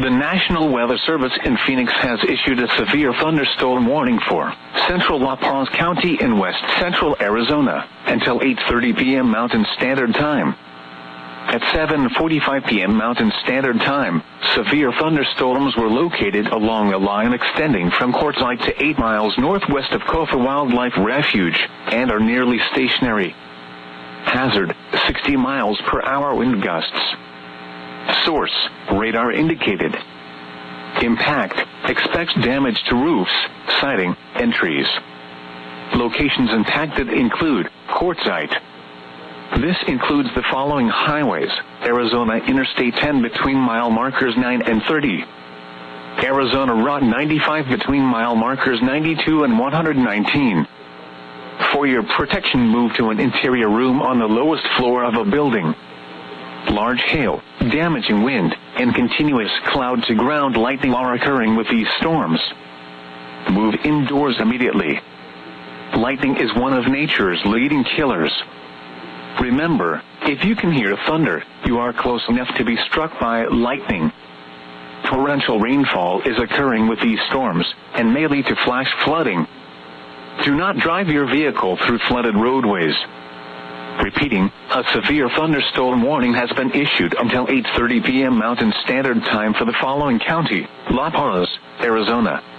The National Weather Service in Phoenix has issued a severe thunderstorm warning for central La Paz County in west central Arizona until 8:30 p.m. Mountain Standard Time. At 7:45 p.m. Mountain Standard Time, severe thunderstorms were located along a line extending from Quartzsite to 8 miles northwest of Kofa Wildlife Refuge and are nearly stationary. Hazard, 60 miles per hour wind gusts. Source, radar indicated. Impact, expects damage to roofs, siding, and trees. Locations impacted include Quartzsite. This includes the following highways: Arizona Interstate 10 between mile markers 9 and 30. Arizona Route 95 between mile markers 92 and 119. For your protection, move to an interior room on the lowest floor of a building. Large hail, damaging wind, and continuous cloud-to-ground lightning are occurring with these storms. Move indoors immediately. Lightning is one of nature's leading killers. Remember, if you can hear thunder, you are close enough to be struck by lightning. Torrential rainfall is occurring with these storms, and may lead to flash flooding. Do not drive your vehicle through flooded roadways. Repeating, a severe thunderstorm warning has been issued until 8:30 p.m. Mountain Standard Time for the following county: La Paz, Arizona,